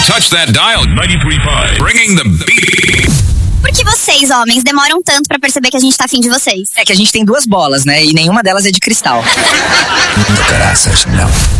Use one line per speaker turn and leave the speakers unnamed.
touch that dial. 93.5. Bringing the beat.
Por que vocês, homens, demoram tanto pra perceber que a gente tá afim de vocês?
É que a gente tem duas bolas, né? E nenhuma delas é de cristal.
Graças, não.